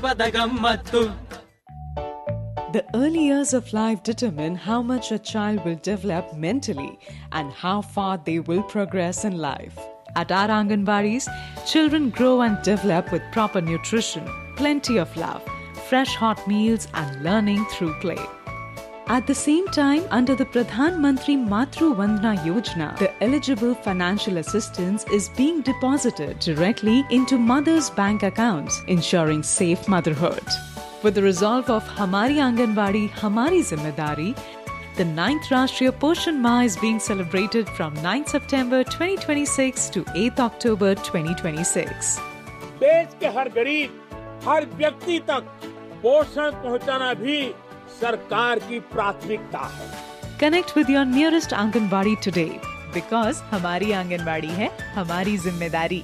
ಹಬ್ಬದ ಗಮ್ಮತ್ತು. The early years of life determine how much a child will develop mentally and how far they will progress in life. At our Anganwadis, children grow and develop with proper nutrition, plenty of love, fresh hot meals and learning through play. At the same time, under the Pradhan Mantri Matru Vandana Yojana, the eligible financial assistance is being deposited directly into mothers' bank accounts, ensuring safe motherhood. With the resolve of Hamari Anganwadi, Hamari Zimmedari, the 9th Rashtriya Poshan Maah is being celebrated from 9th September 2026 to 8th October 2026. देश के हर गरीब, हर व्यक्ति तक पोषण पहुंचाना भी सरकार की प्राथमिकता है. Connect with your nearest Anganwadi today because Hamari Anganwadi है हमारी जिम्मेदारी.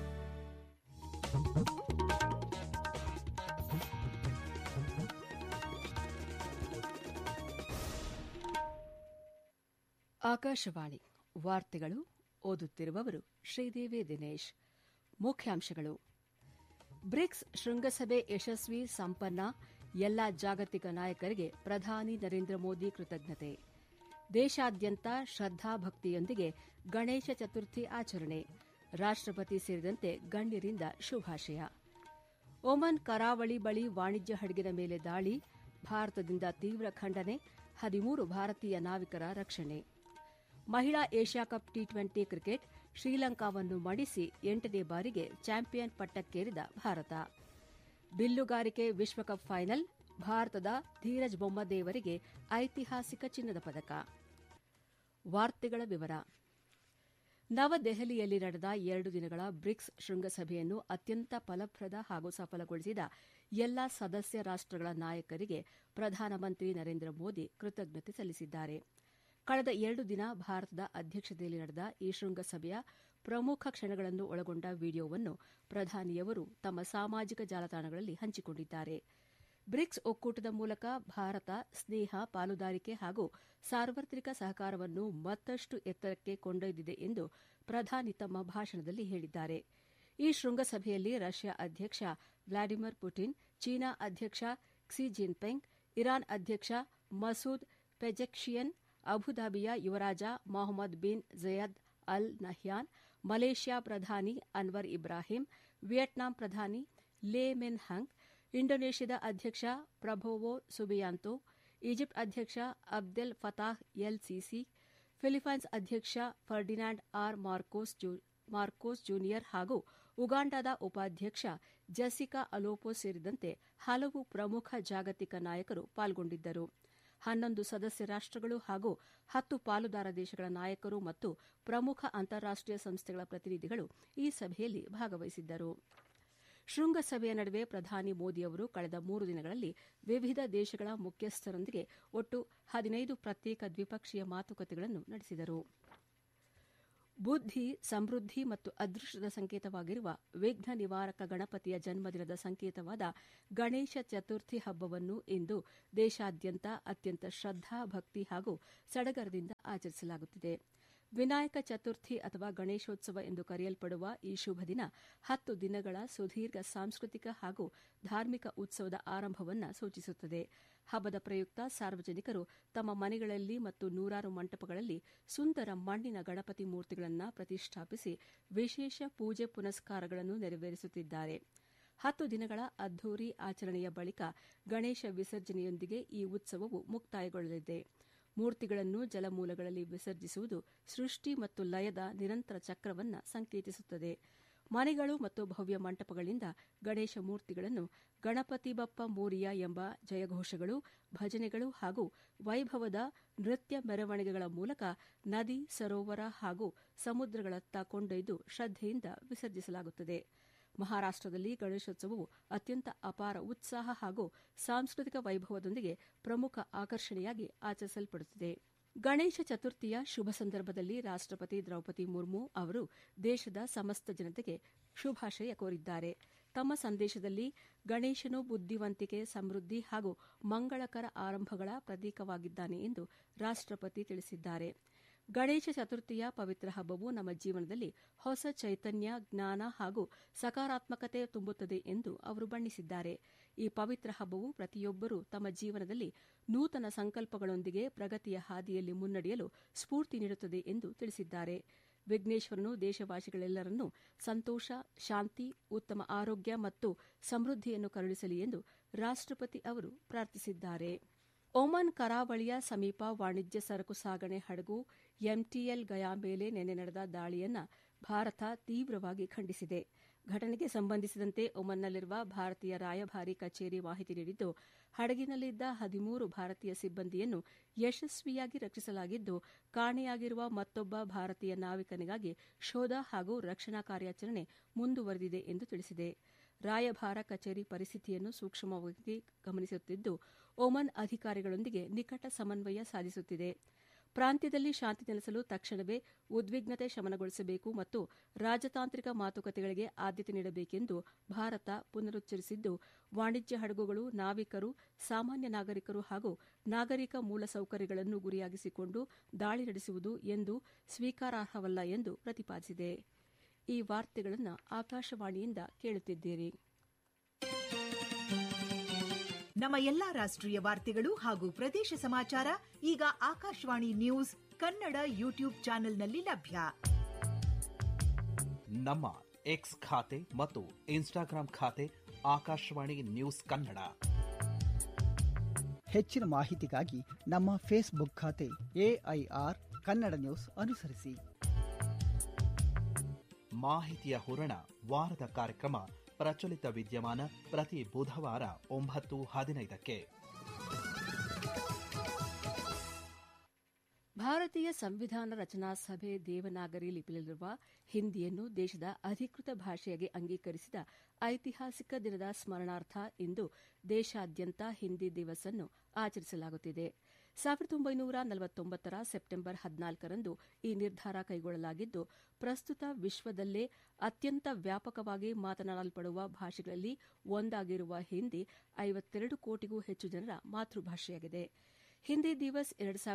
ಆಕಾಶವಾಣಿ ವಾರ್ತೆಗಳು ಓದುತ್ತಿರುವವರು ಶ್ರೀದೇವಿ ದಿನೇಶ್. ಮುಖ್ಯಾಂಶಗಳು: ಬ್ರಿಕ್ಸ್ ಶೃಂಗಸಭೆ ಯಶಸ್ವಿ ಸಂಪನ್ನ, ಎಲ್ಲ ಜಾಗತಿಕ ನಾಯಕರಿಗೆ ಪ್ರಧಾನಿ ನರೇಂದ್ರ ಮೋದಿ ಕೃತಜ್ಞತೆ. ದೇಶಾದ್ಯಂತ ಶ್ರದ್ಧಾಭಕ್ತಿಯೊಂದಿಗೆ ಗಣೇಶ ಚತುರ್ಥಿ ಆಚರಣೆ, ರಾಷ್ಟ್ರಪತಿ ಸೇರಿದಂತೆ ಗಣ್ಯರಿಂದ ಶುಭಾಶಯ. ಒಮನ್ ಕರಾವಳಿ ಬಳಿ ವಾಣಿಜ್ಯ ಹಡಗಿನ ಮೇಲೆ ದಾಳಿ, ಭಾರತದಿಂದ ತೀವ್ರ ಖಂಡನೆ, 13 ಭಾರತೀಯ ನಾವಿಕರ ರಕ್ಷಣೆ. ಮಹಿಳಾ ಏಷ್ಯಾ ಕಪ್ ಟಿ20 ಕ್ರಿಕೆಟ್, ಶ್ರೀಲಂಕಾವನ್ನು ಮಣಿಸಿ 8ನೇ ಬಾರಿಗೆ ಚಾಂಪಿಯನ್ ಪಟ್ಟಕ್ಕೇರಿದ ಭಾರತ. ಬಿಲ್ಲುಗಾರಿಕೆ ವಿಶ್ವಕಪ್ ಫೈನಲ್, ಭಾರತದ ಧೀರಜ್ ಬೊಮ್ಮದೇವರಿಗೆ ಐತಿಹಾಸಿಕ ಚಿನ್ನದ ಪದಕ. ವಾರ್ತೆಗಳ ವಿವರ. ನವದೆಹಲಿಯಲ್ಲಿ ನಡೆದ 2 ದಿನಗಳ ಬ್ರಿಕ್ಸ್ ಶೃಂಗಸಭೆಯನ್ನು ಅತ್ಯಂತ ಫಲಪ್ರದ ಹಾಗೂ ಸಫಲಗೊಳಿಸಿದ ಎಲ್ಲ ಸದಸ್ಯ ರಾಷ್ಟಗಳ ನಾಯಕರಿಗೆ ಪ್ರಧಾನಮಂತ್ರಿ ನರೇಂದ್ರ ಮೋದಿ ಕೃತಜ್ಞತೆ ಸಲ್ಲಿಸಿದ್ದಾರೆ. ಕಳೆದ 2 ದಿನ ಭಾರತದ ಅಧ್ಯಕ್ಷತೆಯಲ್ಲಿ ನಡೆದ ಈ ಶೃಂಗಸಭೆಯ ಪ್ರಮುಖ ಕ್ಷಣಗಳನ್ನು ಒಳಗೊಂಡ ವಿಡಿಯೋವನ್ನು ಪ್ರಧಾನಿಯವರು ತಮ್ಮ ಸಾಮಾಜಿಕ ಜಾಲತಾಣಗಳಲ್ಲಿ ಹಂಚಿಕೊಂಡಿದ್ದಾರೆ. ಬ್ರಿಕ್ಸ್ ಒಕ್ಕೂಟದ ಮೂಲಕ ಭಾರತ ಸ್ನೇಹ, ಪಾಲುದಾರಿಕೆ ಹಾಗೂ ಸಾರ್ವತ್ರಿಕ ಸಹಕಾರವನ್ನು ಮತ್ತಷ್ಟು ಎತ್ತರಕ್ಕೆ ಕೊಂಡೊಯ್ದಿದೆ ಎಂದು ಪ್ರಧಾನಿ ತಮ್ಮ ಭಾಷಣದಲ್ಲಿ ಹೇಳಿದ್ದಾರೆ. ಈ ಶೃಂಗಸಭೆಯಲ್ಲಿ ರಷ್ಯಾ ಅಧ್ಯಕ್ಷ ವ್ಲಾಡಿಮಿರ್ ಪುಟಿನ್, ಚೀನಾ ಅಧ್ಯಕ್ಷ ಕ್ಸಿ ಜಿನ್ಪಿಂಗ್, ಇರಾನ್ ಅಧ್ಯಕ್ಷ ಮಸೂದ್ ಪೆಜೆಕ್ಷಿಯನ್, ಅಬುಧಾಬಿಯ ಯುವರಾಜ Mohammed bin Zayed Al Nahyan, Malaysia ಪ್ರಧಾನಿ ಅನ್ವರ್ ಇಬ್ರಾಹಿಂ, ವಿಯೆಟ್ನಾಂ ಪ್ರಧಾನಿ ಲೇ ಮೆನ್ ಹಂಗ್, ಇಂಡೋನೇಷ್ಯಾದ ಅಧ್ಯಕ್ಷ ಪ್ರಬೋವೋ ಸುಬಿಯಾಂತೋ, ಈಜಿಪ್ಟ್ ಅಧ್ಯಕ್ಷ Abdel Fattah L CC, Philippines ಅಧ್ಯಕ್ಷ ಫರ್ಡಿನಾಂಡ್ ಆರ್ ಮಾರ್ಕೋಸ್ ಜೂನಿಯರ್ ಹಾಗೂ ಉಗಾಂಡಾದ ಉಪಾಧ್ಯಕ್ಷ ಜೆಸಿಕಾ ಅಲೋಪೋ ಸೇರಿದಂತೆ ಹಲವು ಪ್ರಮುಖ ಜಾಗತಿಕ ನಾಯಕರು ಪಾಲ್ಗೊಂಡಿದ್ದರು. 11 ಸದಸ್ಯ ರಾಷ್ಟಗಳು ಹಾಗೂ 10 ಪಾಲುದಾರ ದೇಶಗಳ ನಾಯಕರು ಮತ್ತು ಪ್ರಮುಖ ಅಂತಾರಾಷ್ಟೀಯ ಸಂಸ್ಥೆಗಳ ಪ್ರತಿನಿಧಿಗಳು ಈ ಸಭೆಯಲ್ಲಿ ಭಾಗವಹಿಸಿದ್ದರು. ಶೃಂಗಸಭೆಯ ನಡುವೆ ಪ್ರಧಾನಿ ಮೋದಿಯವರು ಕಳೆದ 3 ದಿನಗಳಲ್ಲಿ ವಿವಿಧ ದೇಶಗಳ ಮುಖ್ಯಸ್ಥರೊಂದಿಗೆ ಒಟ್ಟು 15 ಪ್ರತ್ಯೇಕ ದ್ವಿಪಕ್ಷೀಯ ಮಾತುಕತೆಗಳನ್ನು ನಡೆಸಿದರು. ಬುದ್ಧಿ, ಸಮೃದ್ಧಿ ಮತ್ತು ಅದೃಷ್ಟದ ಸಂಕೇತವಾಗಿರುವ ವಿಘ್ನ ನಿವಾರಕ ಗಣಪತಿಯ ಜನ್ಮದಿನದ ಸಂಕೇತವಾದ ಗಣೇಶ ಚತುರ್ಥಿ ಹಬ್ಬವನ್ನು ಇಂದು ದೇಶಾದ್ಯಂತ ಅತ್ಯಂತ ಶ್ರದ್ದಾ, ಭಕ್ತಿ ಹಾಗೂ ಸಡಗರದಿಂದ ಆಚರಿಸಲಾಗುತ್ತಿದೆ. ವಿನಾಯಕ ಚತುರ್ಥಿ ಅಥವಾ ಗಣೇಶೋತ್ಸವ ಎಂದು ಕರೆಯಲ್ಪಡುವ ಈ ಶುಭ ದಿನ 10 ದಿನಗಳ ಸುದೀರ್ಘ ಸಾಂಸ್ಕೃತಿಕ ಹಾಗೂ ಧಾರ್ಮಿಕ ಉತ್ಸವದ ಆರಂಭವನ್ನು ಸೂಚಿಸುತ್ತದೆ. ಹಬ್ಬದ ಪ್ರಯುಕ್ತ ಸಾರ್ವಜನಿಕರು ತಮ್ಮ ಮನೆಗಳಲ್ಲಿ ಮತ್ತು ನೂರಾರು ಮಂಟಪಗಳಲ್ಲಿ ಸುಂದರ ಮಣ್ಣಿನ ಗಣಪತಿ ಮೂರ್ತಿಗಳನ್ನು ಪ್ರತಿಷ್ಠಾಪಿಸಿ ವಿಶೇಷ ಪೂಜೆ ಪುನಸ್ಕಾರಗಳನ್ನು ನೆರವೇರಿಸುತ್ತಿದ್ದಾರೆ. 10 ದಿನಗಳ ಅದ್ದೂರಿ ಆಚರಣೆಯ ಬಳಿಕ ಗಣೇಶ ವಿಸರ್ಜನೆಯೊಂದಿಗೆ ಈ ಉತ್ಸವವು ಮುಕ್ತಾಯಗೊಳ್ಳಲಿದೆ. ಮೂರ್ತಿಗಳನ್ನು ಜಲಮೂಲಗಳಲ್ಲಿ ವಿಸರ್ಜಿಸುವುದು ಸೃಷ್ಟಿ ಮತ್ತು ಲಯದ ನಿರಂತರ ಚಕ್ರವನ್ನು ಸಂಕೇತಿಸುತ್ತದೆ. ಮನೆಗಳು ಮತ್ತು ಭವ್ಯ ಮಂಟಪಗಳಿಂದ ಗಣೇಶ ಮೂರ್ತಿಗಳನ್ನು ಗಣಪತಿ ಬಪ್ಪ ಮೋರಿಯಾ ಎಂಬ ಜಯಘೋಷಗಳು, ಭಜನೆಗಳು ಹಾಗೂ ವೈಭವದ ನೃತ್ಯ ಮೆರವಣಿಗೆಗಳ ಮೂಲಕ ನದಿ, ಸರೋವರ ಹಾಗೂ ಸಮುದ್ರಗಳತ್ತ ಕೊಂಡೊಯ್ದು ಶ್ರದ್ಧೆಯಿಂದ ವಿಸರ್ಜಿಸಲಾಗುತ್ತದೆ. ಮಹಾರಾಷ್ಟದಲ್ಲಿ ಗಣೇಶೋತ್ಸವವು ಅತ್ಯಂತ ಅಪಾರ ಉತ್ಸಾಹ ಹಾಗೂ ಸಾಂಸ್ಕೃತಿಕ ವೈಭವದೊಂದಿಗೆ ಪ್ರಮುಖ ಆಕರ್ಷಣೆಯಾಗಿ ಆಚರಿಸಲ್ಪಡುತ್ತಿದೆ. ಗಣೇಶ ಚತುರ್ಥಿಯ ಶುಭ ಸಂದರ್ಭದಲ್ಲಿ ರಾಷ್ಟಪತಿ ದ್ರೌಪದಿ ಮುರ್ಮು ಅವರು ದೇಶದ ಸಮಸ್ತ ಜನತೆಗೆ ಶುಭಾಶಯ ಕೋರಿದ್ದಾರೆ. ತಮ್ಮ ಸಂದೇಶದಲ್ಲಿ ಗಣೇಶನು ಬುದ್ಧಿವಂತಿಕೆ, ಸಮೃದ್ಧಿ ಹಾಗೂ ಮಂಗಳಕರ ಆರಂಭಗಳ ಪ್ರತೀಕವಾಗಿದ್ದಾನೆ ಎಂದು ರಾಷ್ಟಪತಿ ತಿಳಿಸಿದ್ದಾರೆ. ಗಣೇಶ ಚತುರ್ಥಿಯ ಪವಿತ್ರ ಹಬ್ಬವು ನಮ್ಮ ಜೀವನದಲ್ಲಿ ಹೊಸ ಚೈತನ್ಯ, ಜ್ಞಾನ ಹಾಗೂ ಸಕಾರಾತ್ಮಕತೆ ತುಂಬುತ್ತದೆ ಎಂದು ಅವರು ಬಣ್ಣಿಸಿದ್ದಾರೆ. ಈ ಪವಿತ್ರ ಹಬ್ಬವು ಪ್ರತಿಯೊಬ್ಬರೂ ತಮ್ಮ ಜೀವನದಲ್ಲಿ ನೂತನ ಸಂಕಲ್ಪಗಳೊಂದಿಗೆ ಪ್ರಗತಿಯ ಹಾದಿಯಲ್ಲಿ ಮುನ್ನಡೆಯಲು ಸ್ಫೂರ್ತಿ ನೀಡುತ್ತದೆ ಎಂದು ತಿಳಿಸಿದ್ದಾರೆ. ವಿಘ್ನೇಶ್ವರನು ದೇಶವಾಸಿಗಳೆಲ್ಲರನ್ನೂ ಸಂತೋಷ, ಶಾಂತಿ, ಉತ್ತಮ ಆರೋಗ್ಯ ಮತ್ತು ಸಮೃದ್ಧಿಯನ್ನು ಕರುಣಿಸಲಿ ಎಂದು ರಾಷ್ಟಪತಿ ಅವರು ಪ್ರಾರ್ಥಿಸಿದ್ದಾರೆ. ಒಮನ್ ಕರಾವಳಿಯ ಸಮೀಪ ವಾಣಿಜ್ಯ ಸರಕು ಸಾಗಣೆ ಹಡಗು ಎಂಟಿಎಲ್ ಗಯಾ ಮೇಲೆ ನಿನ್ನೆ ನಡೆದ ದಾಳಿಯನ್ನು ಭಾರತ ತೀವ್ರವಾಗಿ ಖಂಡಿಸಿದೆ. ಘಟನೆಗೆ ಸಂಬಂಧಿಸಿದಂತೆ ಒಮನ್ನಲ್ಲಿರುವ ಭಾರತೀಯ ರಾಯಭಾರಿ ಕಚೇರಿ ಮಾಹಿತಿ ನೀಡಿದ್ದು, ಹಡಗಿನಲ್ಲಿದ್ದ 13 ಭಾರತೀಯ ಸಿಬ್ಬಂದಿಯನ್ನು ಯಶಸ್ವಿಯಾಗಿ ರಕ್ಷಿಸಲಾಗಿದ್ದು, ಕಾಣೆಯಾಗಿರುವ ಮತ್ತೊಬ್ಬ ಭಾರತೀಯ ನಾವಿಕನಿಗಾಗಿ ಶೋಧ ಹಾಗೂ ರಕ್ಷಣಾ ಕಾರ್ಯಾಚರಣೆ ಮುಂದುವರೆದಿದೆ ಎಂದು ತಿಳಿಸಿದೆ. ರಾಯಭಾರ ಕಚೇರಿ ಪರಿಸ್ಥಿತಿಯನ್ನು ಸೂಕ್ಷ್ಮವಾಗಿ ಗಮನಿಸುತ್ತಿದ್ದು, ಒಮನ್ ಅಧಿಕಾರಿಗಳೊಂದಿಗೆ ನಿಕಟ ಸಮನ್ವಯ ಸಾಧಿಸುತ್ತಿದೆ. ಪ್ರಾಂತ್ಯದಲ್ಲಿ ಶಾಂತಿ ನೆಲೆಸಲು ತಕ್ಷಣವೇ ಉದ್ವಿಗ್ನತೆ ಶಮನಗೊಳಿಸಬೇಕು ಮತ್ತು ರಾಜತಾಂತ್ರಿಕ ಮಾತುಕತೆಗಳಿಗೆ ಆದ್ಯತೆ ನೀಡಬೇಕೆಂದು ಭಾರತ ಪುನರುಚ್ಚರಿಸಿದ್ದು, ವಾಣಿಜ್ಯ ಹಡಗುಗಳು, ನಾವಿಕರು, ಸಾಮಾನ್ಯ ನಾಗರಿಕರು ಹಾಗೂ ನಾಗರಿಕ ಮೂಲಸೌಕರ್ಯಗಳನ್ನು ಗುರಿಯಾಗಿಸಿಕೊಂಡು ದಾಳಿ ನಡೆಸುವುದು ಎಂದು ಸ್ವೀಕಾರಾರ್ಹವಲ್ಲ ಎಂದು ಪ್ರತಿಪಾದಿಸಿದೆ. ಈ ವಾರ್ತೆಗಳನ್ನು ಆಕಾಶವಾಣಿಯಿಂದ ಕೇಳುತ್ತಿದ್ದೀರಿ. ನಮ್ಮ ಎಲ್ಲಾ ರಾಷ್ಟ್ರೀಯ ವಾರ್ತೆಗಳು ಹಾಗೂ ಪ್ರದೇಶ ಸಮಾಚಾರ ಈಗ ಆಕಾಶವಾಣಿ ನ್ಯೂಸ್ ಕನ್ನಡ ಯೂಟ್ಯೂಬ್ ಚಾನೆಲ್ನಲ್ಲಿ ಲಭ್ಯ. ನಮ್ಮ ಎಕ್ಸ್ ಖಾತೆ ಮತ್ತು ಇನ್ಸ್ಟಾಗ್ರಾಂ ಖಾತೆ ಆಕಾಶವಾಣಿ ನ್ಯೂಸ್ ಕನ್ನಡ. ಹೆಚ್ಚಿನ ಮಾಹಿತಿಗಾಗಿ ನಮ್ಮ ಫೇಸ್ಬುಕ್ ಖಾತೆ AIR ಕನ್ನಡ ನ್ಯೂಸ್ ಅನುಸರಿಸಿ. ಮಾಹಿತಿಯ ಹೂರಣ ವಾರದ ಕಾರ್ಯಕ್ರಮ ಪ್ರಚಲಿತ ವಿದ್ಯಮಾನ ಪ್ರತಿ ಬುಧವಾರ 9:15ಕ್ಕೆ. ಭಾರತೀಯ ಸಂವಿಧಾನ ರಚನಾ ಸಭೆ ದೇವನಾಗರಿ ಲಿಪಿಯಲ್ಲಿರುವ ಹಿಂದಿಯನ್ನು ದೇಶದ ಅಧಿಕೃತ ಭಾಷೆಯಾಗಿ ಅಂಗೀಕರಿಸಿದ ಐತಿಹಾಸಿಕ ದಿನದ ಸ್ಮರಣಾರ್ಥ ಇಂದು ದೇಶಾದ್ಯಂತ ಹಿಂದಿ ದಿವಸ್ ಅನ್ನು ಆಚರಿಸಲಾಗುತ್ತಿದೆ. 1949 ಸೆಪ್ಟೆಂಬರ್ 14ರಂದು ಈ ನಿರ್ಧಾರ ಕೈಗೊಳ್ಳಲಾಗಿದ್ದು, ಪ್ರಸ್ತುತ ವಿಶ್ವದಲ್ಲೇ ಅತ್ಯಂತ ವ್ಯಾಪಕವಾಗಿ ಮಾತನಾಡಲ್ಪಡುವ ಭಾಷೆಗಳಲ್ಲಿ ಒಂದಾಗಿರುವ ಹಿಂದಿ 52 ಕೋಟಿಗೂ ಹೆಚ್ಚು ಜನರ ಮಾತೃಭಾಷೆಯಾಗಿದೆ. ಹಿಂದಿ ದಿವಸ್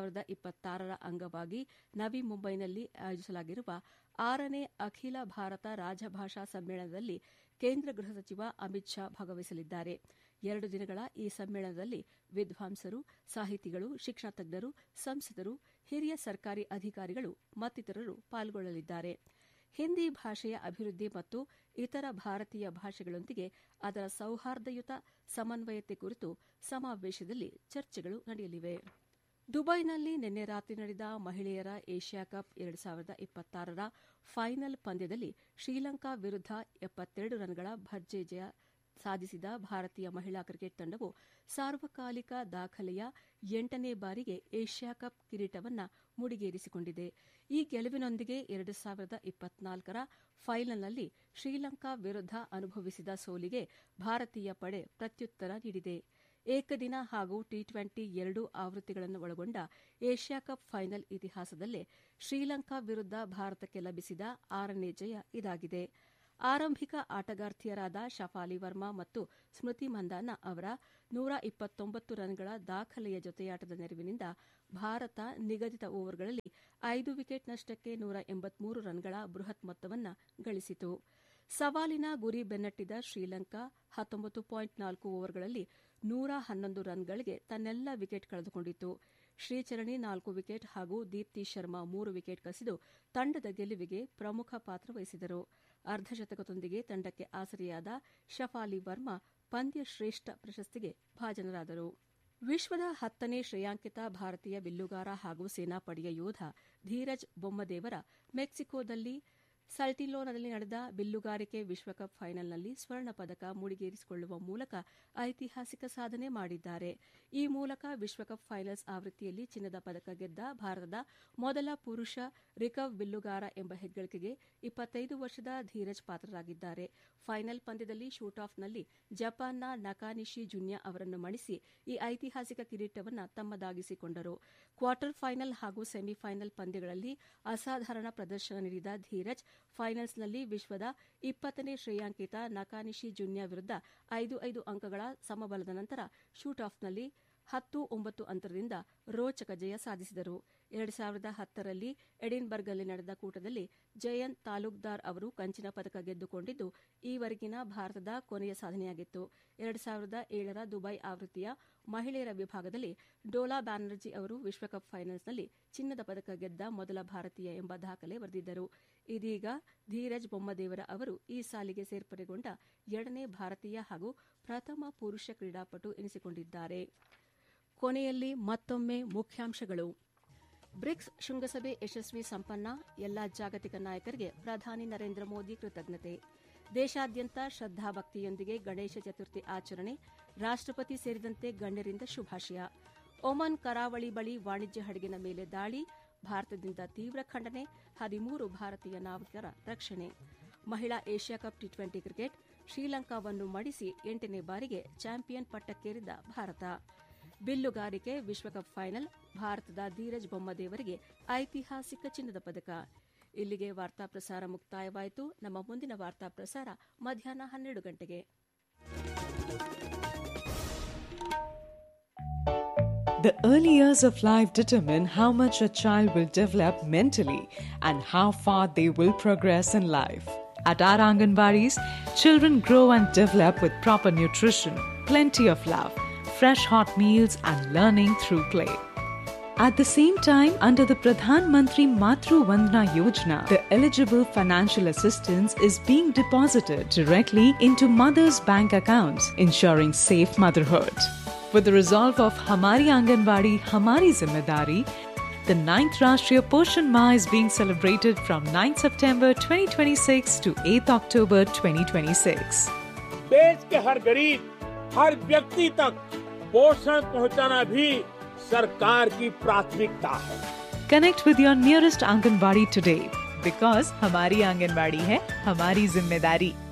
2026ರ ಅಂಗವಾಗಿ ನವಿ ಮುಂಬೈನಲ್ಲಿ ಆಯೋಜಿಸಲಾಗಿರುವ 6ನೇ ಅಖಿಲ ಭಾರತ ರಾಜಭಾಷಾ ಸಮ್ಮೇಳನದಲ್ಲಿ ಕೇಂದ್ರ ಗೃಹ ಸಚಿವ ಅಮಿತ್ ಶಾ ಭಾಗವಹಿಸಲಿದ್ದಾರೆ. 2 ದಿನಗಳ ಈ ಸಮ್ಮೇಳನದಲ್ಲಿ ವಿದ್ವಾಂಸರು, ಸಾಹಿತಿಗಳು, ಶಿಕ್ಷಣ ತಜ್ಞರು, ಸಂಸದರು, ಹಿರಿಯ ಸರ್ಕಾರಿ ಅಧಿಕಾರಿಗಳು ಮತ್ತಿತರರು ಪಾಲ್ಗೊಳ್ಳಲಿದ್ದಾರೆ. ಹಿಂದಿ ಭಾಷೆಯ ಅಭಿವೃದ್ಧಿ ಮತ್ತು ಇತರ ಭಾರತೀಯ ಭಾಷೆಗಳೊಂದಿಗೆ ಅದರ ಸೌಹಾರ್ದಯುತ ಸಮನ್ವಯತೆ ಕುರಿತು ಸಮಾವೇಶದಲ್ಲಿ ಚರ್ಚೆಗಳು ನಡೆಯಲಿವೆ. ದುಬೈನಲ್ಲಿ ನಿನ್ನೆ ರಾತ್ರಿ ನಡೆದ ಮಹಿಳೆಯರ ಏಷ್ಯಾ ಕಪ್ 2026ರ ಫೈನಲ್ ಪಂದ್ಯದಲ್ಲಿ ಶ್ರೀಲಂಕಾ ವಿರುದ್ಧ 72 ರನ್ಗಳ ಭರ್ಜರಿ ಜಯ ಸಾಧಿಸಿದ ಭಾರತೀಯ ಮಹಿಳಾ ಕ್ರಿಕೆಟ್ ತಂಡವು ಸಾರ್ವಕಾಲಿಕ ದಾಖಲೆಯ 8ನೇ ಬಾರಿಗೆ ಏಷ್ಯಾ ಕಪ್ ಕಿರೀಟವನ್ನು ಮುಡಿಗೇರಿಸಿಕೊಂಡಿದೆ. ಈ ಗೆಲುವಿನೊಂದಿಗೆ 2024ರ ಫೈನಲ್ನಲ್ಲಿ ಶ್ರೀಲಂಕಾ ವಿರುದ್ಧ ಅನುಭವಿಸಿದ ಸೋಲಿಗೆ ಭಾರತೀಯ ಪಡೆ ಪ್ರತ್ಯುತ್ತರ ನೀಡಿದೆ. ಏಕದಿನ ಹಾಗೂ T20 ಎರಡೂ ಆವೃತ್ತಿಗಳನ್ನು ಒಳಗೊಂಡ ಏಷ್ಯಾ ಕಪ್ ಫೈನಲ್ ಇತಿಹಾಸದಲ್ಲೇ ಶ್ರೀಲಂಕಾ ವಿರುದ್ಧ ಭಾರತಕ್ಕೆ ಲಭಿಸಿದ 6ನೇ ಜಯ ಇದಾಗಿದೆ. ಆರಂಭಿಕ ಆಟಗಾರ್ತಿಯರಾದ ಶಫಾಲಿ ವರ್ಮಾ ಮತ್ತು ಸ್ಮೃತಿ ಮಂದಾನ ಅವರ 129 ರನ್ಗಳ ದಾಖಲೆಯ ಜೊತೆಯಾಟದ ನೆರವಿನಿಂದ ಭಾರತ ನಿಗದಿತ ಓವರ್ಗಳಲ್ಲಿ 5 ವಿಕೆಟ್ ನಷ್ಟಕ್ಕೆ 183 ರನ್ಗಳ ಬೃಹತ್ ಮೊತ್ತವನ್ನು ಗಳಿಸಿತು. ಸವಾಲಿನ ಗುರಿ ಬೆನ್ನಟ್ಟಿದ ಶ್ರೀಲಂಕಾ 19.4 ಓವರ್ಗಳಲ್ಲಿ 111 ರನ್ಗಳಿಗೆ ತನ್ನೆಲ್ಲ ವಿಕೆಟ್ ಕಳೆದುಕೊಂಡಿತು. ಶ್ರೀಚರಣಿ 4 ವಿಕೆಟ್ ಹಾಗೂ ದೀಪ್ತಿ ಶರ್ಮಾ 3 ವಿಕೆಟ್ ಕಸಿದು ತಂಡದ ಗೆಲುವಿಗೆ ಪ್ರಮುಖ ಪಾತ್ರ ವಹಿಸಿದರು. ಅರ್ಧಶತಕದೊಂದಿಗೆ ತಂಡಕ್ಕೆ ಆಸರೆಯಾದ ಶಫಾಲಿ ವರ್ಮಾ ಪಂದ್ಯ ಶ್ರೇಷ್ಠ ಪ್ರಶಸ್ತಿಗೆ ಭಾಜನರಾದರು. ವಿಶ್ವದ 10ನೇ ಶ್ರೇಯಾಂಕಿತ ಭಾರತೀಯ ಬಿಲ್ಲುಗಾರ ಹಾಗೂ ಸೇನಾಪಡೆಯ ಯೋಧ ಧೀರಜ್ ಬೊಮ್ಮದೇವರ ಮೆಕ್ಸಿಕೋದಲ್ಲಿ ಸಲ್ಟಿಲೋನಲ್ಲಿ ನಡೆದ ಬಿಲ್ಲುಗಾರಿಕೆ ವಿಶ್ವಕಪ್ ಫೈನಲ್ನಲ್ಲಿ ಸ್ವರ್ಣ ಪದಕ ಮುಡಿಗೇರಿಸಿಕೊಳ್ಳುವ ಮೂಲಕ ಐತಿಹಾಸಿಕ ಸಾಧನೆ ಮಾಡಿದ್ದಾರೆ. ಈ ಮೂಲಕ ವಿಶ್ವಕಪ್ ಫೈನಲ್ಸ್ ಆವೃತ್ತಿಯಲ್ಲಿ ಚಿನ್ನದ ಪದಕ ಗೆದ್ದ ಭಾರತದ ಮೊದಲ ಪುರುಷ ರಿಕರ್ವ್ ಬಿಲ್ಲುಗಾರ ಎಂಬ ಹೆಗ್ಗಳಿಕೆಗೆ 25 ವರ್ಷದ ಧೀರಜ್ ಪಾತ್ರರಾಗಿದ್ದಾರೆ. ಫೈನಲ್ ಪಂದ್ಯದಲ್ಲಿ ಶೂಟ್-ಆಫ್ನಲ್ಲಿ ಜಪಾನ್ನ ನಕಾನಿಶಿ ಜುನ್ಯಾ ಅವರನ್ನು ಮಣಿಸಿ ಈ ಐತಿಹಾಸಿಕ ಕಿರೀಟವನ್ನು ತಮ್ಮದಾಗಿಸಿಕೊಂಡರು. ಕ್ವಾರ್ಟರ್ ಫೈನಲ್ ಹಾಗೂ ಸೆಮಿಫೈನಲ್ ಪಂದ್ಯಗಳಲ್ಲಿ ಅಸಾಧಾರಣ ಪ್ರದರ್ಶನ ನೀಡಿದ ಧೀರಜ್ ಫೈನಲ್ಸ್ನಲ್ಲಿ ವಿಶ್ವದ 20ನೇ ಶ್ರೇಯಾಂಕಿತ ನಕಾನಿಶಿ ಜುನ್ಯಾ ವಿರುದ್ಧ 5-5 ಅಂಕಗಳ ಸಮಬಲದ ನಂತರ ಶೂಟ್-ಆಫ್ನಲ್ಲಿ 10-9 ಅಂತರದಿಂದ ರೋಚಕ ಜಯ ಸಾಧಿಸಿದರು. 2010ರಲ್ಲಿ ಎಡಿನ್ಬರ್ಗ್ನಲ್ಲಿ ನಡೆದ ಕೂಟದಲ್ಲಿ ಜಯಂತ್ ತಾಲೂಕ್ದಾರ್ ಅವರು ಕಂಚಿನ ಪದಕ ಗೆದ್ದುಕೊಂಡಿದ್ದು ಈವರೆಗಿನ ಭಾರತದ ಕೊನೆಯ ಸಾಧನೆಯಾಗಿತ್ತು. 2007ರ ದುಬೈ ಆವೃತ್ತಿಯ ಮಹಿಳೆಯರ ವಿಭಾಗದಲ್ಲಿ ಡೋಲಾ ಬ್ಯಾನರ್ಜಿ ಅವರು ವಿಶ್ವಕಪ್ ಫೈನಲ್ಸ್ನಲ್ಲಿ ಚಿನ್ನದ ಪದಕ ಗೆದ್ದ ಮೊದಲ ಭಾರತೀಯ ಎಂಬ ದಾಖಲೆ ಬರೆದಿದ್ದರು. ಇದೀಗ ಧೀರಜ್ ಬೊಮ್ಮದೇವರ ಅವರು ಈ ಸಾಲಿಗೆ ಸೇರ್ಪಡೆಗೊಂಡ 2ನೇ ಭಾರತೀಯ ಹಾಗೂ ಪ್ರಥಮ ಪುರುಷ ಕ್ರೀಡಾಪಟು ಎನಿಸಿಕೊಂಡಿದ್ದಾರೆ. ಕೊನೆಯಲ್ಲಿ ಮತ್ತೊಮ್ಮೆ ಮುಖ್ಯಾಂಶಗಳು. ಬ್ರಿಕ್ಸ್ ಶೃಂಗಸಭೆ ಯಶಸ್ವಿ ಸಂಪನ್ನ, ಎಲ್ಲಾ ಜಾಗತಿಕ ನಾಯಕರಿಗೆ ಪ್ರಧಾನಿ ನರೇಂದ್ರ ಮೋದಿ ಕೃತಜ್ಞತೆ. ದೇಶಾದ್ಯಂತ ಶ್ರದ್ಧಾಭಕ್ತಿಯೊಂದಿಗೆ ಗಣೇಶ ಚತುರ್ಥಿ ಆಚರಣೆ, ರಾಷ್ಟ್ರಪತಿ ಸೇರಿದಂತೆ ಗಣ್ಯರಿಂದ ಶುಭಾಶಯ. ಒಮನ್ ಕರಾವಳಿ ಬಳಿ ವಾಣಿಜ್ಯ ಹಡಗಿನ ಮೇಲೆ ದಾಳಿ, ಭಾರತದಿಂದ ತೀವ್ರ ಖಂಡನೆ, 13 ಭಾರತೀಯ ನಾವಿಕರ ರಕ್ಷಣೆ. ಮಹಿಳಾ ಏಷ್ಯಾ ಕಪ್ ಟಿ20 ಕ್ರಿಕೆಟ್, ಶ್ರೀಲಂಕಾವನ್ನು ಮಣಿಸಿ 8ನೇ ಬಾರಿಗೆ ಚಾಂಪಿಯನ್ ಪಟ್ಟಕ್ಕೇರಿದ ಭಾರತ. ಬಿಲ್ಲುಗಾರಿಕೆ ವಿಶ್ವಕಪ್ ಫೈನಲ್, ಭಾರತದ ಧೀರಜ್ ಬೊಮ್ಮದೇವರಿಗೆ ಐತಿಹಾಸಿಕ ಚಿನ್ನದ ಪದಕ. ಇಲ್ಲಿಗೆ ವಾರ್ತಾ ಪ್ರಸಾರ ಮುಕ್ತಾಯವಾಯಿತು. ನಮ್ಮ ಮುಂದಿನ ವಾರ್ತಾ ಪ್ರಸಾರ ಮಧ್ಯಾಹ್ನ 12 ಗಂಟೆಗೆ. The early years of life determine how much a child will develop mentally and how far they will progress in life. At our Anganwadis, children grow and develop with proper nutrition, plenty of love, fresh hot meals and learning through play. At the same time, under the Pradhan Mantri Matru Vandana Yojana, the eligible financial assistance is being deposited directly into mothers' bank accounts, ensuring safe motherhood. With the resolve of Hamari Anganwadi, Hamari Zimmedari, the 9th Rashtriya Poshan Ma is being celebrated from 9th September 2026 to 8th October 2026. देश के हर गरीब, हर व्यक्ति तक पोषण पहुंचाना भी सरकार की प्राथमिकता है. Connect with your nearest Anganwadi today because Hamari Anganwadi hai Hamari Zimmedari.